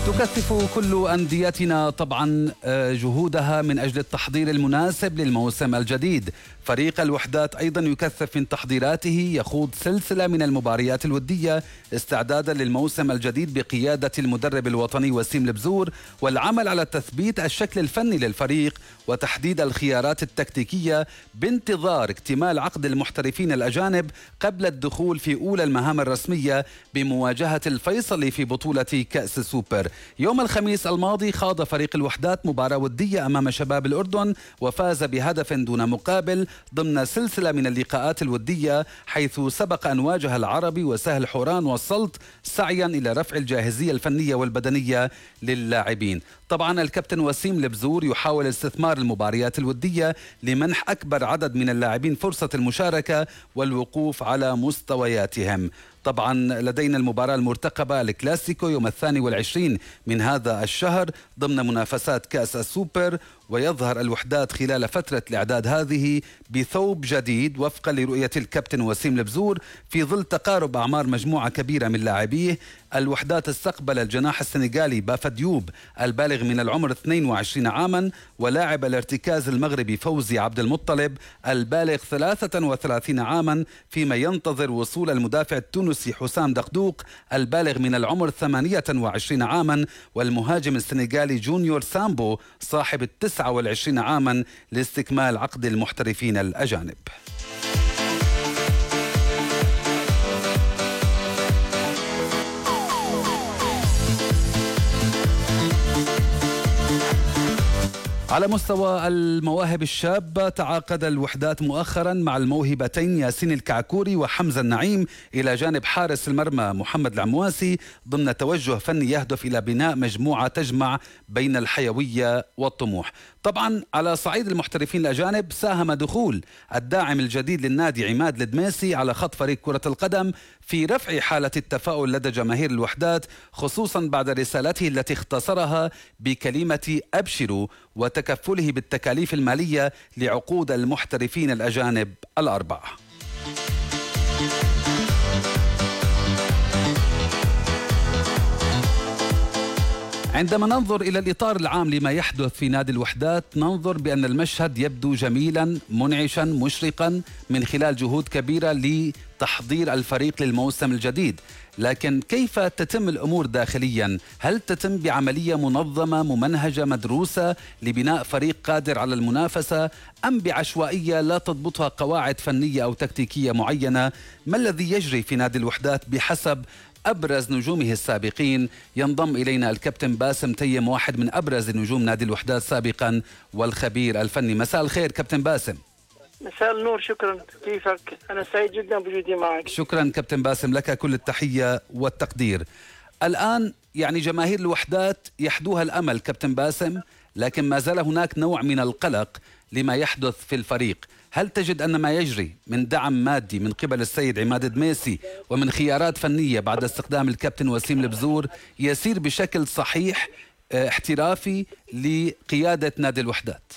تكثف كل أنديتنا طبعا جهودها من أجل التحضير المناسب للموسم الجديد. فريق الوحدات أيضا يكثف من تحضيراته، يخوض سلسلة من المباريات الودية استعدادا للموسم الجديد بقيادة المدرب الوطني وسيم البزور، والعمل على تثبيت الشكل الفني للفريق وتحديد الخيارات التكتيكية بانتظار اكتمال عقد المحترفين الأجانب قبل الدخول في أولى المهام الرسمية بمواجهة الفيصلي في بطولة كأس السوبر. يوم الخميس الماضي خاض فريق الوحدات مباراة ودية أمام شباب الأردن وفاز بهدف دون مقابل ضمن سلسلة من اللقاءات الودية، حيث سبق أن واجه العربي وسهل حوران والسلط سعيا إلى رفع الجاهزية الفنية والبدنية للاعبين. طبعا الكابتن وسيم البزور يحاول استثمار المباريات الودية لمنح أكبر عدد من اللاعبين فرصة المشاركة والوقوف على مستوياتهم. طبعا لدينا المباراة المرتقبة الكلاسيكو يوم 22 من هذا الشهر ضمن منافسات كأس السوبر، ويظهر الوحدات خلال فترة الإعداد هذه بثوب جديد وفقا لرؤية الكابتن وسيم البزور في ظل تقارب أعمار مجموعة كبيرة من لاعبيه. الوحدات استقبل الجناح السنغالي بافا ديوب البالغ من العمر 22 عاما، ولاعب الارتكاز المغربي فوزي عبد المطلب البالغ 33 عاما، فيما ينتظر وصول المدافع التونسي حسام دقدوق البالغ من العمر 28 عاما، والمهاجم السنغالي جونيور سامبو صاحب 29 عاما لاستكمال عقد المحترفين الأجانب. على مستوى المواهب الشابة، تعاقد الوحدات مؤخرا مع الموهبتين ياسين الكعكوري وحمزة النعيم إلى جانب حارس المرمى محمد العمواسي ضمن توجه فني يهدف إلى بناء مجموعة تجمع بين الحيوية والطموح. طبعا على صعيد المحترفين الأجانب، ساهم دخول الداعم الجديد للنادي عماد الدميسي على خط فريق كرة القدم في رفع حالة التفاؤل لدى جماهير الوحدات، خصوصا بعد رسالته التي اختصرها بكلمة أبشروا وتكفله بالتكاليف المالية لعقود المحترفين الأجانب الأربعة. عندما ننظر إلى الإطار العام لما يحدث في نادي الوحدات، ننظر بأن المشهد يبدو جميلا منعشا مشرقا من خلال جهود كبيرة لتحضير الفريق للموسم الجديد. لكن كيف تتم الأمور داخليا؟ هل تتم بعملية منظمة ممنهجة مدروسة لبناء فريق قادر على المنافسة، أم بعشوائية لا تضبطها قواعد فنية أو تكتيكية معينة؟ ما الذي يجري في نادي الوحدات بحسب أبرز نجومه السابقين؟ ينضم إلينا الكابتن باسم تيم، واحد من أبرز نجوم نادي الوحدات سابقا والخبير الفني. مساء الخير كابتن باسم. مساء النور، شكرا. كيفك؟ أنا سعيد جدا بوجودي معك. شكرا كابتن باسم، لك كل التحية والتقدير. الآن يعني جماهير الوحدات يحدوها الأمل كابتن باسم، لكن ما زال هناك نوع من القلق لما يحدث في الفريق. هل تجد أن ما يجري من دعم مادي من قبل السيد عماد الدميسي ومن خيارات فنية بعد استخدام الكابتن وسيم البزور يسير بشكل صحيح احترافي لقيادة نادي الوحدات؟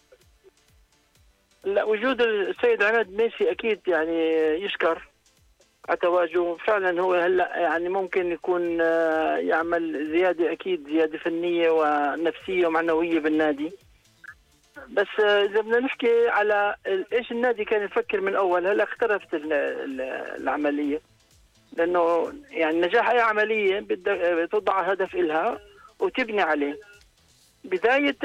لا، وجود السيد عماد الدميسي أكيد يعني يشكر على تواجده. فعلا هو هلا يعني ممكن يكون يعمل زيادة، أكيد زيادة فنية ونفسية ومعنوية بالنادي. بس إذا بدنا نحكي على إيش النادي كان يفكر من أول، هلا اختلفت العملية، لأنه يعني نجاح أي عملية بدك توضع هدف إلها وتبني عليه. بداية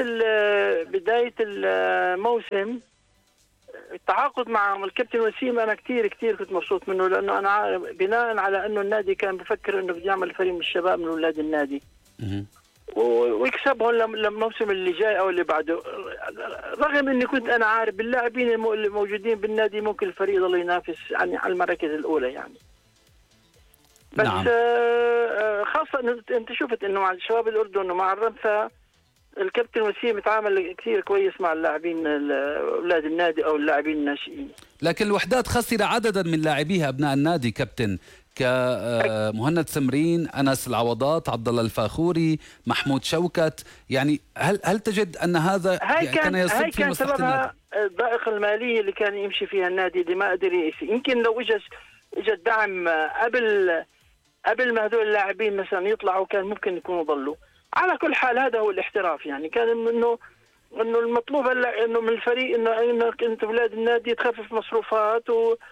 الموسم التعاقد مع الكابتن وسيم أنا كتير كنت مبسوط منه، لأنه أنا بناء على أنه النادي كان بفكر أنه بده يعمل فريق من الشباب من أولاد النادي ويكسبهم للموسم اللي جاي أو اللي بعده، رغم أني كنت أنا عارف باللاعبين الموجودين بالنادي ممكن الفريق يضل ينافس على المراكز الأولى يعني. بس نعم. خاصة أنت شفت أنه مع شباب الأردن ومع الرمثة الكابتن وسيم يتعامل كثير كويس مع اللاعبين أولاد النادي أو اللاعبين الناشئين. لكن الوحدات خسر عددا من لاعبيها أبناء النادي كابتن، كمهند سمرين، أنس العوضات، عبد الله الفاخوري، محمود شوكت. يعني هل تجد أن هذا كان يصب في مصلحة النادي؟ الضائقة المالية اللي كان يمشي فيها النادي اللي ما قدر يمكن لو اجى الدعم قبل ما هذول اللاعبين مثلا يطلعوا كان ممكن يكونوا ضلوا. على كل حال هذا هو الاحتراف، يعني كان انه المطلوب هلا انه من الفريق انه انت اولاد النادي تخفف مصروفات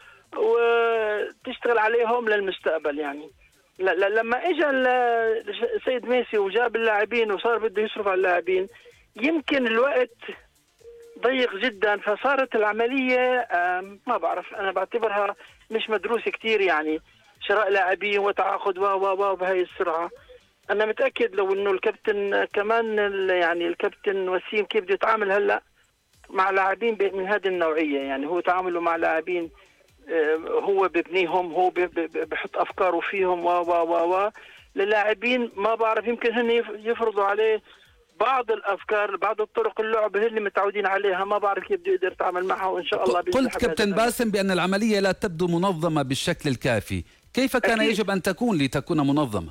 وتشتغل عليهم للمستقبل. يعني لما اجى السيد ميسي وجاب اللاعبين وصار بده يصرف على اللاعبين، يمكن الوقت ضيق جدا، فصارت العمليه ما بعرف، انا بعتبرها مش مدروسه كثير، يعني شراء لاعبين وتعاقد و بهي السرعه. انا متاكد لو انه الكابتن كمان يعني الكابتن وسيم كيف بده يتعامل هلا مع لاعبين من هذه النوعيه، يعني هو تعامله مع لاعبين هو ببنيهم، هو بحط افكاره فيهم و للاعبين ما بعرف، يمكن هن يفرضوا عليه بعض الافكار، بعض الطرق اللعب اللي متعودين عليها، ما بعرف كيف بده يقدر يتعامل معها، وان شاء الله قلت كابتن باسم بان العمليه لا تبدو منظمه بالشكل الكافي، كيف كان أكيد. يجب ان تكون لتكون منظمه؟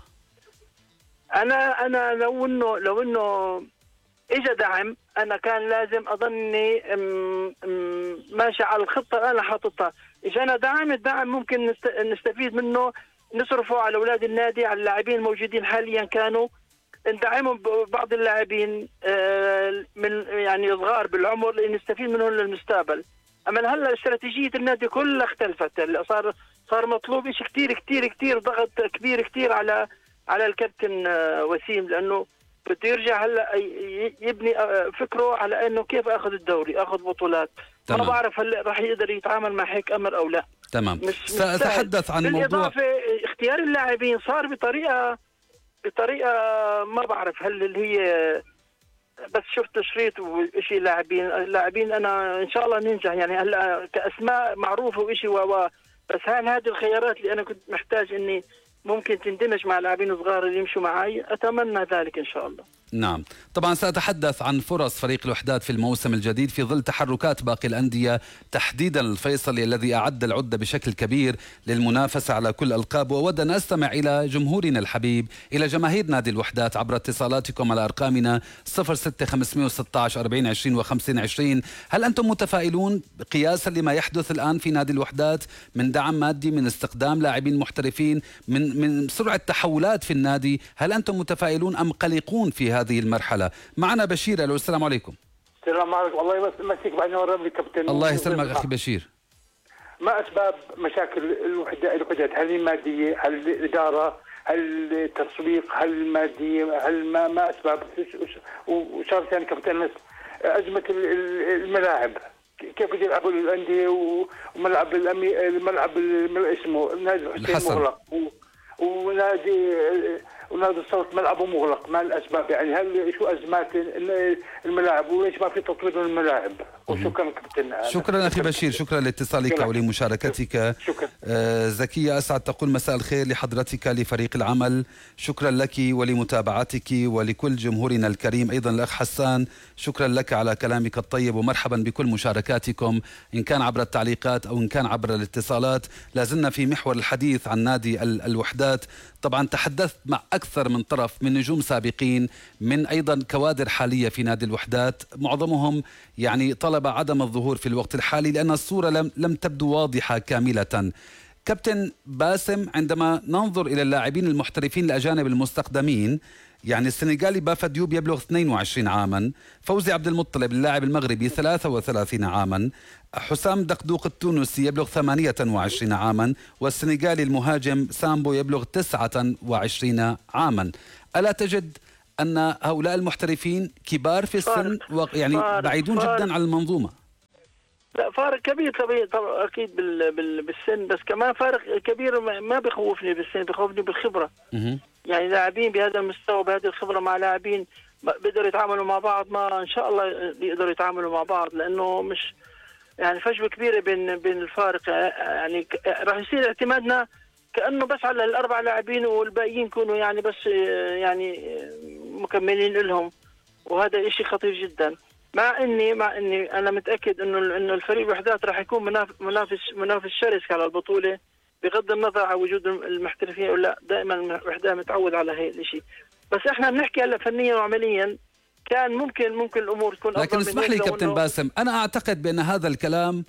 انا لو انه اجى دعم، انا كان لازم اظني ماشي على الخطه انا حاططها. اجانا الدعم ممكن نستفيد منه، نصرفه على اولاد النادي، على اللاعبين الموجودين حاليا، كانوا ندعمهم ببعض اللاعبين من يعني صغار بالعمر نستفيد منهم للمستقبل. اما هلا استراتيجيه النادي كلها اختلفت، هلا صار مطلوب شيء كثير كثير كثير، ضغط كبير كثير على الكابتن وسيم، لانه بده يرجع هلا يبني فكره على انه كيف اخذ الدوري، اخذ بطولات. ما بعرف هلا راح يقدر يتعامل مع هيك امر او لا. تمام. سأتحدث عن موضوع بالاضافه اختيار اللاعبين صار بطريقه ما بعرف هل اللي هي بس شفت شريط وشيء لاعبين انا ان شاء الله ننجح، يعني هلا كاسماء معروفه وشيء بس هذه الخيارات اللي انا كنت محتاج اني ممكن تندمج مع لاعبين صغار اللي يمشوا معي، اتمنى ذلك ان شاء الله. نعم، طبعا سأتحدث عن فرص فريق الوحدات في الموسم الجديد في ظل تحركات باقي الأندية، تحديدا الفيصلي الذي أعد العدة بشكل كبير للمنافسة على كل الألقاب. وأود أن أستمع إلى جمهورنا الحبيب، إلى جماهير نادي الوحدات عبر اتصالاتكم على أرقامنا 06516 40 20 و50 20. هل أنتم متفائلون قياسا لما يحدث الآن في نادي الوحدات من دعم مادي، من استخدام لاعبين محترفين، من سرعة تحولات في النادي؟ هل أنتم متفائلون أم قلقون في هذه المرحلة؟ معنا بشير. الو، السلام عليكم. السلام عليكم، الله يمسيك بعين ورب كابتن. الله يسلمك اخي بشير. ما اسباب مشاكل الوحدات؟ هل الماديه؟ هل الاداره؟ هل التسويق؟ هل الماديه؟ هل ما اسباب؟ وشغله ثانيه كابتن، ازمه الملاعب، كيف يلعبوا الانديه وملعب الملعب اسمه نادي الحسين مغلق، ونادي الصوت ملعبه مغلق. ما الاسباب؟ يعني هل شو ازمات الملاعب وليش ما في تطوير الملاعب؟ وشكرا كابتن. شكرا اخي بشير، شكرا لاتصالك ولمشاركتك. شكرا. زكية اسعد تقول مساء الخير لحضرتك لفريق العمل، شكرا لك ولمتابعتك ولكل جمهورنا الكريم. ايضا الاخ حسان شكرا لك على كلامك الطيب، ومرحبا بكل مشاركاتكم ان كان عبر التعليقات او ان كان عبر الاتصالات. لازلنا في محور الحديث عن نادي الوحدات. طبعا تحدثت مع أكثر من طرف، من نجوم سابقين، من أيضا كوادر حالية في نادي الوحدات، معظمهم يعني طلب عدم الظهور في الوقت الحالي لأن الصورة لم تبدو واضحة كاملة. كابتن باسم، عندما ننظر إلى اللاعبين المحترفين الأجانب المستخدمين، يعني السنغالي بافا ديوب يبلغ 22 عاما، فوزي عبد المطلب اللاعب المغربي 33 عاما، حسام دقدوق التونسي يبلغ 28 عاما، والسنغالي المهاجم سامبو يبلغ 29 عاما. ألا تجد أن هؤلاء المحترفين كبار في السن يعني بعيدون جدا عن المنظومة؟ لا، فارق كبير طبعا اكيد بالسن، بس كمان فارق كبير ما بخوفني بالسن، بخوفني بالخبره. يعني لاعبين بهذا المستوى بهذه الخبره مع لاعبين بيقدروا يتعاملوا مع بعض، ما ان شاء الله بيقدروا يتعاملوا مع بعض، لانه مش يعني فجوه كبيره بين الفارق. يعني راح يصير اعتمادنا كانه بس على الاربع لاعبين والباقيين يكونوا يعني بس يعني مكملين لهم، وهذا شيء خطير جدا. مع اني انا متاكد انه الفريق الوحدات راح يكون منافس شرس على البطوله، بغض النظر عن وجود المحترفين ولا. دائما الوحدات متعود على هي الشيء، بس احنا بنحكي هلا فنيا وعمليا كان ممكن الامور تكون افضل. لكن اسمح لي كابتن باسم، انا اعتقد بان هذا الكلام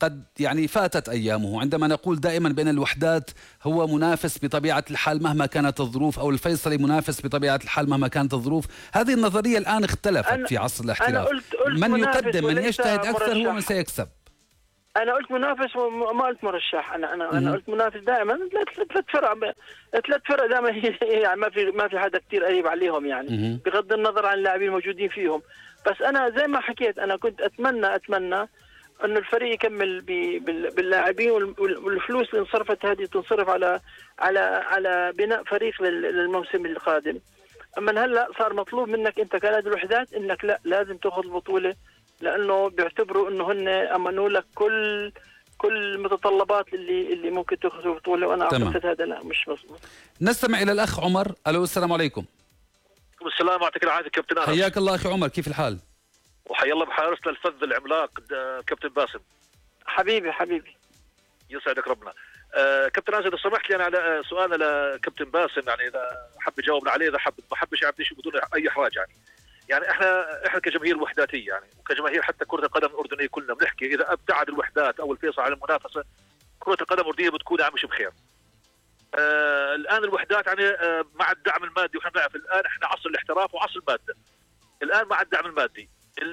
قد يعني فاتت أيامه، عندما نقول دائما بأن الوحدات هو منافس بطبيعة الحال مهما كانت الظروف، أو الفيصلي منافس بطبيعة الحال مهما كانت الظروف. هذه النظرية الآن اختلفت في عصر الاحتراف. قلت من يقدم، من يجتهد أكثر هو من سيكسب. أنا قلت منافس وما قلت مرشح. أنا قلت منافس دائما. ثلاث فرق دائما يعني ما في حدا كثير قريب عليهم يعني، بغض النظر عن اللاعبين الموجودين فيهم. بس أنا زي ما حكيت، أنا كنت أتمنى انه الفريق يكمل باللاعبين، والفلوس اللي انصرفت هذه تنصرف على بناء فريق للموسم القادم. اما هلا صار مطلوب منك انت كنادي الوحدات انك لا لازم تاخذ البطوله، لانه بيعتبروا انه هن امنوا لك كل المتطلبات اللي ممكن تاخذ البطوله، وانا اعتقد هذا لا مش مظبوط. نستمع الى الاخ عمر. الو، السلام عليكم. السلام، يعطيك العافيه كابتن انس. حياك الله اخي عمر، كيف الحال؟ وحيا الله بحارسنا الفذ العملاق كابتن باسم. حبيبي يسعدك ربنا. كابتن انس، اذا سمحت لي انا على سؤال لكابتن باسم، يعني اذا حب يجاوبنا عليه، اذا حب ما حبش يعطيش بدون اي احراج يعني احنا كجماهير وحداتيه يعني، وكجماهير حتى كره القدم الاردنيه كلنا بنحكي اذا ابتعد الوحدات او الفيصل عن المنافسه كره القدم الاردنيه بتكون مش بخير. الان الوحدات يعني مع الدعم المادي، واحنا بنعرف الان احنا عصر الاحتراف وعصر الماده. الان مع الدعم المادي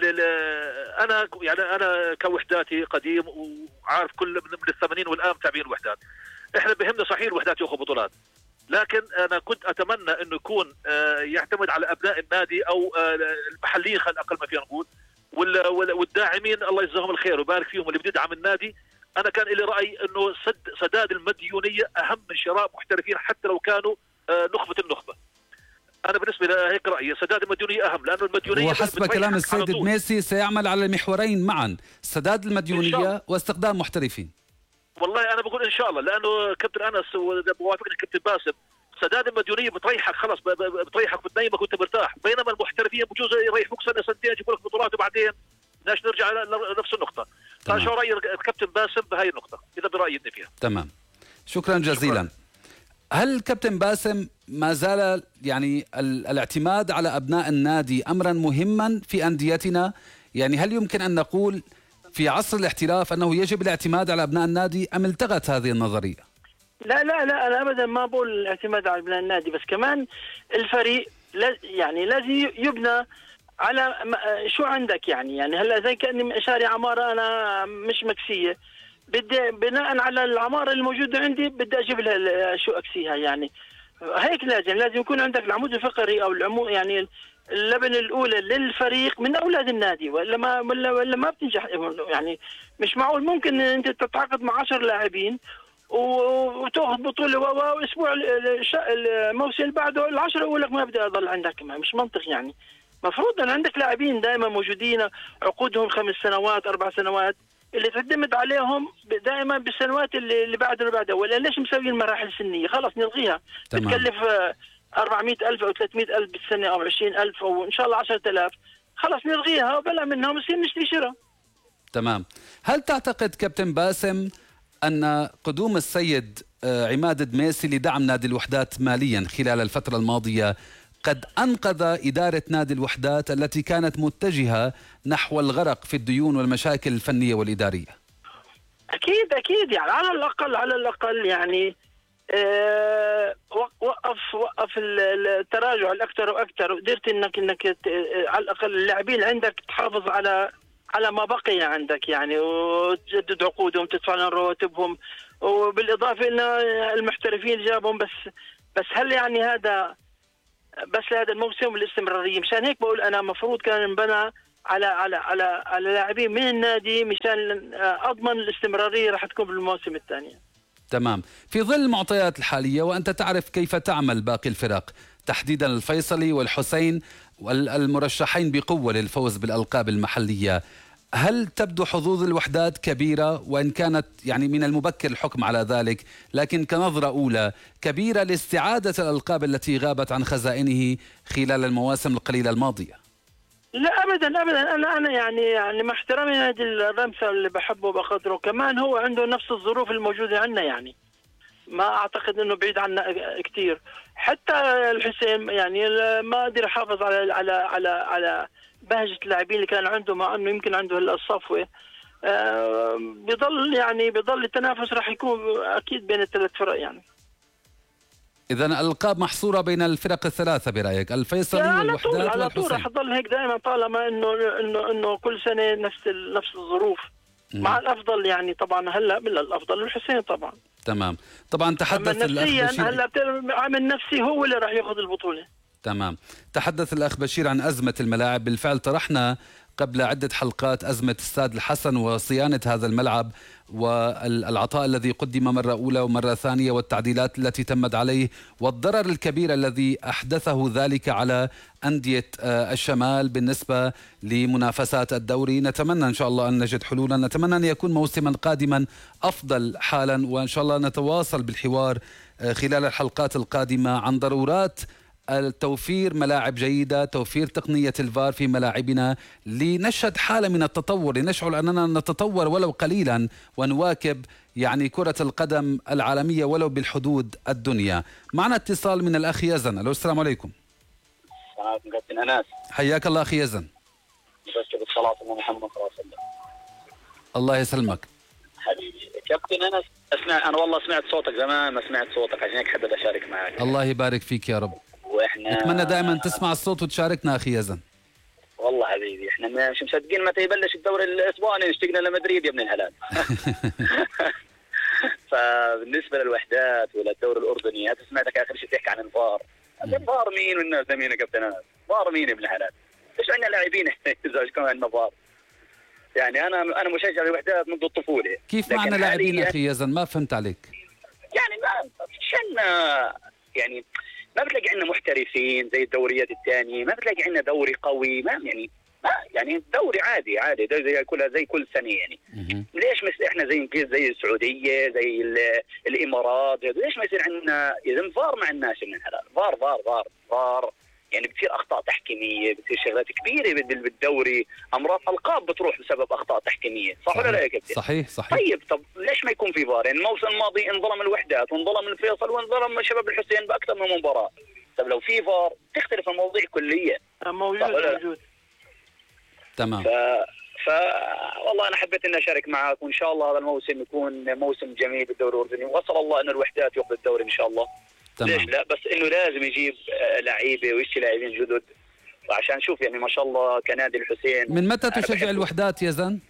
انا كوحداتي قديم وعارف كل من ال80 والان متابعين الوحدات. احنا بهمنا صحيح الوحدات ياخذ بطولات، لكن انا كنت اتمنى انه يكون يعتمد على ابناء النادي او المحليين، خلينا اقل ما فينا نقول، والداعمين الله يجزاهم الخير ويبارك فيهم اللي بيدعم النادي. انا كان لي راي انه سداد المديونيه اهم من شراء محترفين حتى لو كانوا نخبه النخبه. انا بالنسبه لي هيك رايي، سداد المديونيه اهم، لانه المديونيه وحسب كلام السيد ميسي سيعمل على المحورين معا، سداد المديونيه واستخدام محترفين. والله انا بقول ان شاء الله، لانه كابتن انس بوافقني كابتن باسم، سداد المديونيه بتريحك خلص، بتريحك بتنيمك وانت مرتاح، بينما المحترفين بجوز يريحوك سنه سنتين يجيبوا لك بطولات وبعدين بدناش نرجع لنفس النقطه. فشو راي كابتن باسم بهي النقطه اذا برايي فيها؟ تمام، شكرا جزيلا. هل كابتن باسم ما زال يعني الاعتماد على أبناء النادي أمرا مهما في أنديتنا؟ يعني هل يمكن أن نقول في عصر الاحتراف أنه يجب الاعتماد على أبناء النادي أم التغت هذه النظرية؟ لا أنا أبدا ما بقول الاعتماد على أبناء النادي، بس كمان الفريق يعني لازم يبنى على شو عندك يعني هلا زي كأني شاري عمارة أنا مش مكسية، بدي بناء على العمارة الموجودة عندي بدي أجيب لها شو أكسيها يعني. هيك لازم يكون عندك العمود الفقري أو العمود يعني اللبنة الأولى للفريق من أولاد النادي، ولا ما بتنجح يعني. مش معقول ممكن أنت تتعاقد مع 10 لاعبين وتأخذ بطولة وأسبوع الموسم اللي بعده ال10 يقول لك ما بدي أضل عندك. مش منطق يعني. مفروض أن عندك لاعبين دائما موجودين عقودهم 5 سنوات 4 سنوات اللي تعتمد عليهم دائما بالسنوات اللي بعدها، ولا ليش مسوي المراحل السنيه؟ خلص نلغيها. بتكلف 400,000 أو 300,000 بالسنه أو 20,000 أو إن شاء الله 10,000، خلص نلغيها وبلا منها ونصير نشتري شراء. تمام. هل تعتقد كابتن باسم أن قدوم السيد عماد الدميسي لدعم نادي الوحدات ماليا خلال الفترة الماضية قد أنقذ إدارة نادي الوحدات التي كانت متجهة نحو الغرق في الديون والمشاكل الفنية والإدارية؟ أكيد يعني على الأقل يعني وقف التراجع الأكثر وأكثر، وقدرت إنك على الأقل اللاعبين عندك تحافظ على ما بقي عندك يعني، وتجدد عقودهم تدفع لهم رواتبهم، وبالإضافة إلى المحترفين جابهم. بس هل يعني هذا بس لهذا الموسم والاستمرارية؟ مشان هيك بقول أنا مفروض كان ينبنى على لاعبين من النادي مشان أضمن الاستمرارية راح تكون بالموسم الثاني. تمام. في ظل المعطيات الحالية وأنت تعرف كيف تعمل باقي الفرق، تحديدا الفيصلي والحسين والمرشحين بقوة للفوز بالألقاب المحلية، هل تبدو حظوظ الوحدات كبيرة، وإن كانت يعني من المبكر الحكم على ذلك، لكن كنظرة أولى كبيرة لاستعادة الألقاب التي غابت عن خزائنه خلال المواسم القليلة الماضية؟ لا أبدا أنا يعني مع احترامي نادي الرمسة اللي بحبه وبقدره، كمان هو عنده نفس الظروف الموجودة عندنا يعني، ما أعتقد إنه بعيد عنا كثير. حتى الحسين يعني ما قدر يحافظ على بهجة اللاعبين اللي كان عنده، مع إنه يمكن عنده هلا الصفوة، بيضل التنافس راح يكون اكيد بين الثلاث فرق يعني. إذا الألقاب محصورة بين الفرق الثلاثة برأيك، الفيصلي والوحدات والحسين؟ على طول راح تضل هيك دائما طالما انه كل سنة نفس الظروف. مع الافضل يعني طبعا هلا الافضل الحسين طبعا. تمام. طبعا تحدث نفسيا هلا عامل نفسي هو اللي راح ياخذ البطولة. تمام. تحدث الأخ بشير عن أزمة الملاعب. بالفعل طرحنا قبل عدة حلقات أزمة استاد الحسن وصيانة هذا الملعب والعطاء الذي قدم مرة أولى ومرة ثانية والتعديلات التي تمت عليه والضرر الكبير الذي أحدثه ذلك على أندية الشمال بالنسبة لمنافسات الدوري. نتمنى إن شاء الله أن نجد حلولا، نتمنى أن يكون موسما قادما أفضل حالا، وإن شاء الله نتواصل بالحوار خلال الحلقات القادمة عن ضرورات التوفير ملاعب جيدة، توفير تقنية الفار في ملاعبنا لنشهد حالة من التطور، لنشعر أننا نتطور ولو قليلا ونواكب يعني كرة القدم العالمية ولو بالحدود الدنيا. معنا اتصال من الأخ يزن. ألو السلام عليكم. السلام عليكم كابتن أنس. حياك الله أخي يزن. بشكر بالصلاة على محمد صلى الله عليه وسلم. الله يسلمك حبيبي كابتن أنس. أنا والله سمعت صوتك زمان ما سمعت صوتك، عشان هيك حبيت أشارك معك. الله يبارك فيك يا رب. واحنا نتمنى دائما تسمع الصوت وتشاركنا اخي يزن. والله حبيبي احنا مش مصدقين متى يبلش الدوري الاسباني، اشتقنا لمدريد يا ابن الحلال. فبالنسبه للوحدات وللدوري الاردني، هذا سمعتك اخر شيء تحكي عن الفار. الفار مين والناس مين يا كابتن انس؟ فار مين يا ابن الحلال؟ ايش عندنا لاعبين اذا كان عندنا فار؟ يعني انا مشجع للوحدات منذ الطفوله. كيف معنى لاعبين اخي يزن؟ ما فهمت عليك. يعني ما شلنا يعني ما بتلاقي عندنا محترفين زي الدوريات الثانيه، ما بتلاقي عندنا دوري قوي، ما يعني دوري عادي زي كل سنه يعني. ليش احنا زي السعوديه زي الامارات، ليش ما يصير عندنا اذا فار؟ ما عندناش من الحلال فار فار فار فار يعني بتصير اخطاء تحكيميه، بتصير شغلات كبيره بالدوري، امراض القاب بتروح بسبب اخطاء تحكيميه، صح ولا لا يا كابتن؟ صحيح. طيب طب ليش ما يكون في فار؟ يعني الموسم الماضي انظلم الوحدات وانظلم الفيصل وانظلم شباب الحسين باكثر من مباراه. طب لو في فار تختلف المواضيع كليا. موجود. تمام. والله انا حبيت اني اشارك معك، وان شاء الله هذا الموسم يكون موسم جميل بالدوري الاردني، واسال الله ان الوحدات ياخذ الدوري ان شاء الله. تمام. ليش لا؟ بس انه لازم يجيب لعيبه ويشتري لاعبين جدد، وعشان نشوف يعني ما شاء الله كنادي الحسين. من متى تشجع الوحدات يا زن؟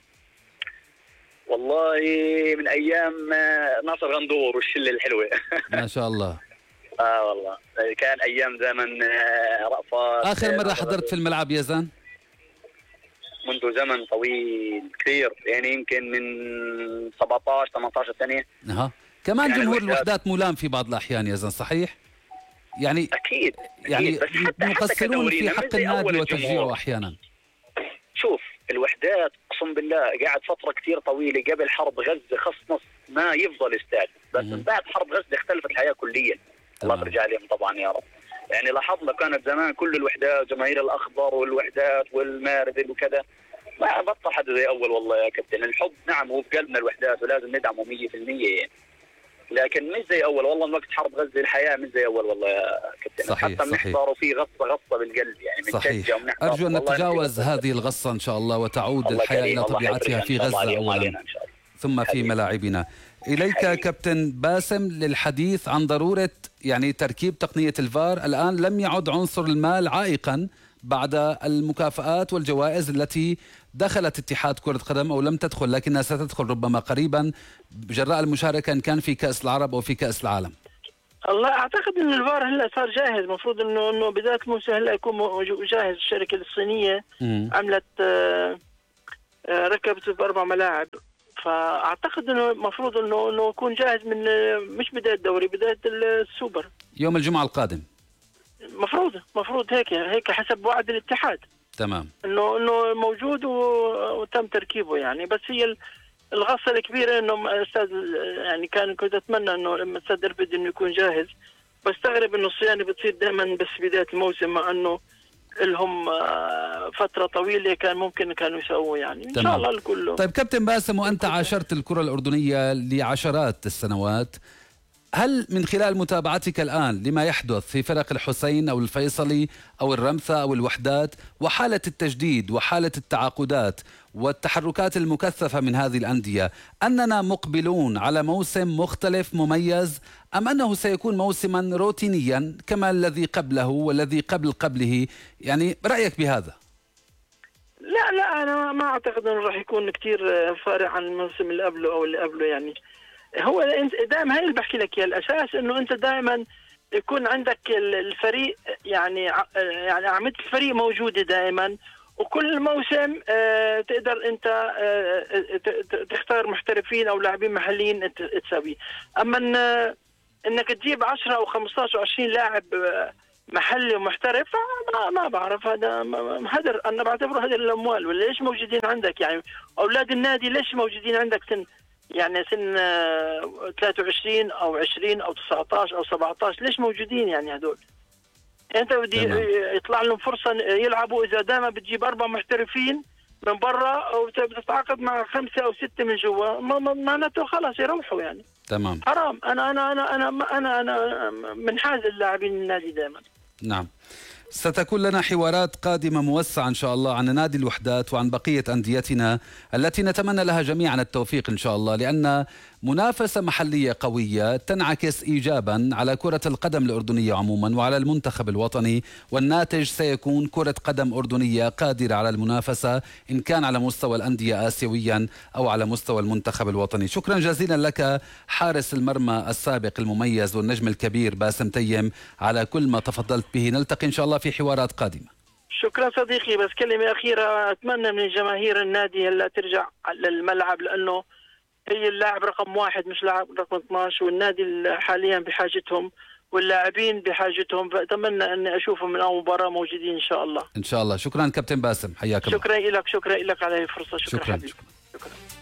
والله من ايام ناصر غندور والشله الحلوه. ما شاء الله. والله كان ايام زمن رأفت. اخر مره حضرت في الملعب يا زن؟ منذ زمن طويل كثير، يعني يمكن من 17 18 سنه. كمان يعني جمهور الوحدات ملام في بعض الاحيان يا زن، صحيح؟ يعني اكيد يعني بس مقصرون في حق النادي وتشجيعه احيانا. شوف الوحدات اقسم بالله قاعد فتره كثير طويله قبل حرب غزه خص ما يفضل استاد، بس من بعد حرب غزه اختلفت الحياه كليا. الله يرجع عليهم طبعا يا رب. يعني لاحظنا كانت زمان كل الوحدات جماهير الاخضر والوحدات والماردل وكذا، ما بطل حد زي اول. والله يا كابتن الحب نعم هو في قلبنا الوحدات ولازم ندعمه 100% يعني، لكن مش زي اول. والله من وقت حرب غزه الحياه مش زي اول والله يا كابتن. صحيح. حتى بنحضر وفي غصه بالقلب يعني، صحيح. ارجو ان نتجاوز هذه الغصه ان شاء الله وتعود الحياه الى طبيعتها في غزه اولا ثم في ملاعبنا. إليك كابتن باسم للحديث عن ضرورة يعني تركيب تقنية الفار. الآن لم يعد عنصر المال عائقا بعد المكافآت والجوائز التي دخلت اتحاد كرة قدم أو لم تدخل، لكنها ستدخل ربما قريبا جراء المشاركة إن كان في كأس العرب أو في كأس العالم. الله أعتقد أن الفار هلا صار جاهز، المفروض إنه بداية الموسم هلا يكون جاهز. الشركة الصينية عملت ركبت ب4 ملاعب، فاعتقد انه المفروض انه يكون جاهز من مش بدايه الدوري، بدايه السوبر يوم الجمعه القادم. مفروض هيك حسب وعد الاتحاد. تمام. انه موجود وتم تركيبه يعني. بس هي الغصه الكبيره انه استاذ يعني كنت اتمنى انه لما استاذ دربد انه يكون جاهز، بستغرب انه الصيانه بتصير دائما بس بدايه الموسم، مع انه لهم فترة طويلة كانوا يسووا يعني. إن شاء الله الكل. طيب كابتن باسم، وأنت عاشرت الكرة الأردنية لعشرات السنوات، هل من خلال متابعتك الآن لما يحدث في فرق الحسين أو الفيصلي أو الرمثة أو الوحدات وحالة التجديد وحالة التعاقدات والتحركات المكثفة من هذه الأندية، أننا مقبلون على موسم مختلف مميز أم أنه سيكون موسما روتينيا كما الذي قبله والذي قبله؟ يعني رأيك بهذا؟ لا أنا ما أعتقد أنه راح يكون كتير فارق عن الموسم اللي قبله أو اللي قبله. يعني هو انت دائما هاي اللي بحكي لك، الاساس انه انت دائما يكون عندك الفريق، يعني اعمده الفريق موجوده دائما، وكل موسم تقدر انت تختار محترفين او لاعبين محليين تسويه. اما انك تجيب 10 او 15 او 20 لاعب محلي ومحترف، ما بعرف، هذا هدر، انا بعتبره هدر الاموال. ولا ليش موجودين عندك؟ يعني اولاد النادي ليش موجودين عندك سن 23 او 20 او 19 او 17؟ ليش موجودين يعني هذول؟ انت بدي يطلع لهم فرصه يلعبوا. اذا دائما بتجيب 4 محترفين من برا وبتتعاقد مع 5 أو 6 من جوا، معناته خلاص يروحوا يعني. تمام. حرام. انا منحاز اللاعبين النادي دائما. نعم. ستكون لنا حوارات قادمة موسعة إن شاء الله عن نادي الوحدات وعن بقية أنديتنا التي نتمنى لها جميعا التوفيق إن شاء الله، لأن منافسة محلية قوية تنعكس إيجابا على كرة القدم الأردنية عموما وعلى المنتخب الوطني، والناتج سيكون كرة قدم أردنية قادرة على المنافسة إن كان على مستوى الأندية آسيويا أو على مستوى المنتخب الوطني. شكرا جزيلا لك حارس المرمى السابق المميز والنجم الكبير باسم تيم على كل ما تفضلت به. نلتقي إن شاء الله في حوارات قادمة. شكرا صديقي. بس كلمة أخيرة، أتمنى من جماهير النادي هلا ترجع للملعب، لأنه هي اللاعب رقم 1 مش لاعب رقم 12، والنادي حاليا بحاجتهم واللاعبين بحاجتهم، فأتمنى أني أشوفهم من أول مباراة موجودين إن شاء الله. إن شاء الله. شكرا كابتن باسم، حياك الله. شكرا لك على الفرصة. شكرا حبيبي. شكرا.